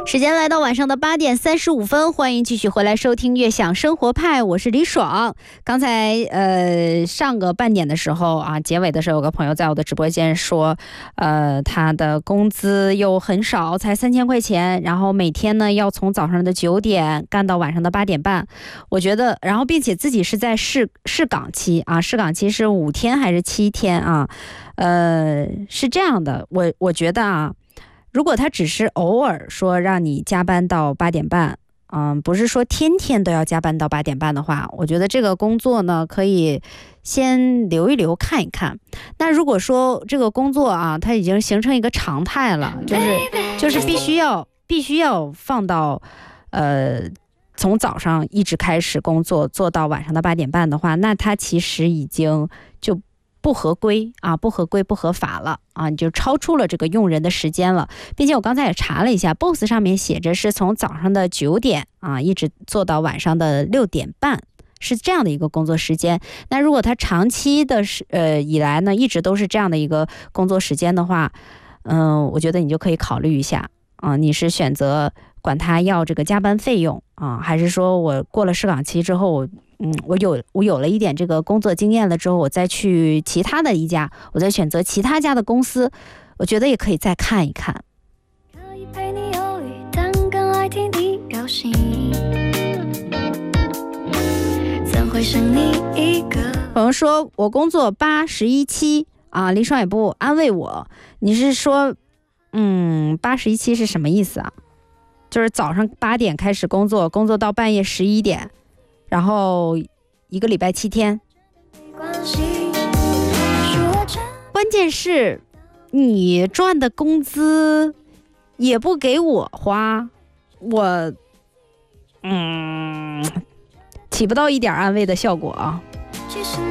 时间来到晚上的8点35分，欢迎继续回来收听悦享生活派，我是李爽。刚才上个半点的时候啊，结尾的时候有个朋友在我的直播间说，他的工资又很少，才3000块钱，然后每天呢要从早上的9点干到晚上的8点半。我觉得，然后并且自己是在试岗期啊，试岗期是5天还是7天啊？是这样的，我觉得啊。如果他只是偶尔说让你加班到8点半，不是说天天都要加班到8点半的话，我觉得这个工作呢可以先留一留看一看。那如果说这个工作啊，它已经形成一个常态了，就是必须要放到从早上一直开始工作做到晚上的8点半的话，那它其实已经就不合规啊，不合规不合法了啊，你就超出了这个用人的时间了。并且我刚才也查了一下 ，Boss 上面写着是从早上的9点啊，一直做到晚上的6点半，是这样的一个工作时间。那如果他长期的以来呢，一直都是这样的一个工作时间的话，我觉得你就可以考虑一下啊，你是选择管他要这个加班费用啊，还是说我过了试岗期之后，我有了一点这个工作经验了之后，我再去其他的一家，我再选择其他家的公司，我觉得也可以再看一看。可以陪你忧虑，但更爱听你表情，怎会是你一个？朋友说我工作8、11、7啊，李爽也不安慰我，你是说8、11、7是什么意思啊？就是早上8点开始工作，工作到半夜11点。然后一个礼拜7天，关键是你赚的工资也不给我花，我起不到一点安慰的效果啊。